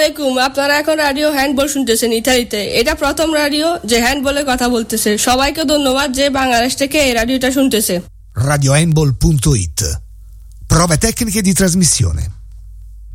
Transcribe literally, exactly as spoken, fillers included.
আলাইকুম, আপনারা এখন রেডিও হ্যান্ডবল শুনতেছেন ইতালিতে। এটা প্রথম রেডিও যে হ্যান্ডবলে কথা বলতেছে। সবাইকে ধন্যবাদ যে বাংলাদেশ থেকে এই রেডিওটা শুনতেছে। radio handball punto it. Prove tecniche di trasmissione.